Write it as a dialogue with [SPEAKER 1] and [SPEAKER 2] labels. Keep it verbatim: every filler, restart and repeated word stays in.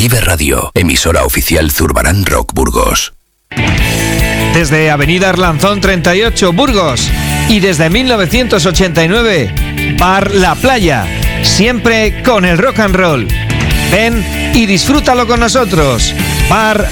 [SPEAKER 1] Vive Radio, emisora oficial Zurbarán Rock Burgos.
[SPEAKER 2] Desde Avenida Arlanzón treinta y ocho, Burgos. Y desde mil novecientos ochenta y nueve, Bar La Playa. Siempre con el rock and roll. Ven y disfrútalo con nosotros. Bar